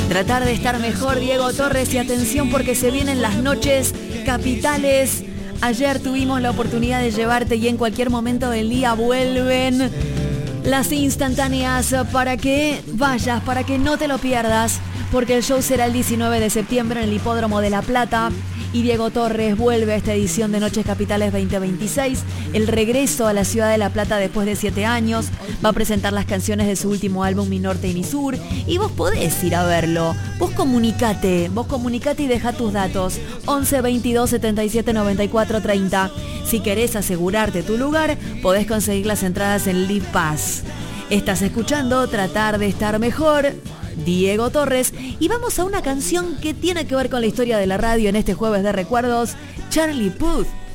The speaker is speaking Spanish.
Tratar de estar mejor, Diego Torres, y atención porque se vienen las noches capitales. Ayer tuvimos la oportunidad de llevarte y en cualquier momento del día vuelven las instantáneas para que vayas, para que no te lo pierdas, porque el show será el 19 de septiembre en el Hipódromo de La Plata y Diego Torres vuelve a esta edición de Noches Capitales 2026, el regreso a la ciudad de La Plata después de 7 años, va a presentar las canciones de su último álbum Mi Norte y Mi Sur y vos podés ir a verlo, vos comunicate y deja tus datos, 11 22 77 94 30, si querés asegurarte tu lugar, podés conseguir las entradas en Live Pass. Estás escuchando Tratar de Estar Mejor, Diego Torres, y vamos a una canción que tiene que ver con la historia de la radio en este jueves de recuerdos, Charlie Puth.